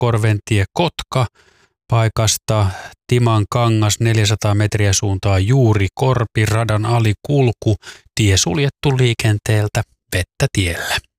Korventie Kotka paikasta Timankangas 400 metriä suuntaa Juuri-Korpi, radan alikulku, tie suljettu liikenteeltä, vettä tiellä.